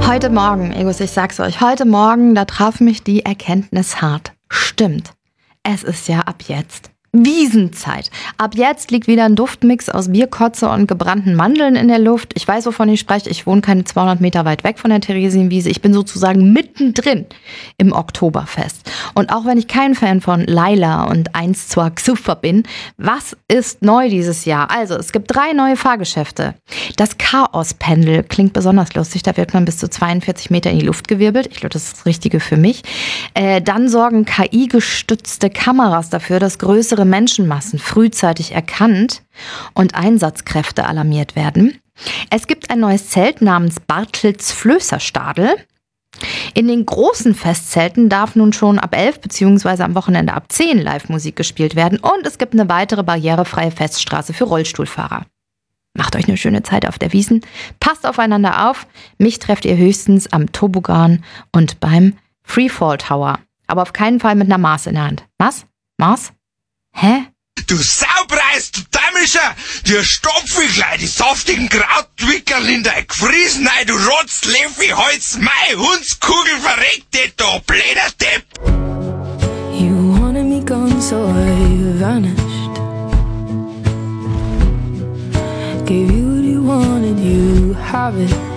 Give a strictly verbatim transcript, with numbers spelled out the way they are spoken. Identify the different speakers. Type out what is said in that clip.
Speaker 1: Heute Morgen, Egos, ich sag's euch, heute Morgen, da traf mich die Erkenntnis hart. Stimmt, es ist ja ab jetzt Wiesenzeit. Ab jetzt liegt wieder ein Duftmix aus Bierkotze und gebrannten Mandeln in der Luft. Ich weiß, wovon ich spreche. Ich wohne keine zweihundert Meter weit weg von der Theresienwiese. Ich bin sozusagen mittendrin im Oktoberfest. Und auch wenn ich kein Fan von Laila und eins zwei Xuffer bin, was ist neu dieses Jahr? Also, es gibt drei neue Fahrgeschäfte. Das Chaospendel klingt besonders lustig. Da wird man bis zu zweiundvierzig Meter in die Luft gewirbelt. Ich glaube, das ist das Richtige für mich. Äh, dann sorgen K I-gestützte Kameras dafür, dass größere Menschenmassen frühzeitig erkannt und Einsatzkräfte alarmiert werden. Es gibt ein neues Zelt namens Bartels Flößerstadel. In den großen Festzelten darf nun schon ab elf bzw. am Wochenende ab zehn Live-Musik gespielt werden. Und es gibt eine weitere barrierefreie Feststraße für Rollstuhlfahrer. Macht euch eine schöne Zeit auf der Wiesn. Passt aufeinander auf. Mich trefft ihr höchstens am Toboggan und beim Freefall Tower. Aber auf keinen Fall mit einer Maß in der Hand. Was? Maß? Hä?
Speaker 2: Du Saupreis, du Dämmischer! Dir stopf ich gleich die saftigen Krautwickerl in dein Gefriesen ein, du Rotzlefi, Holz, Mai, Hundskugel, verreckte, du blöder Depp!
Speaker 3: You wanted me gone, so I vanished. Gave you what you wanted, you have it.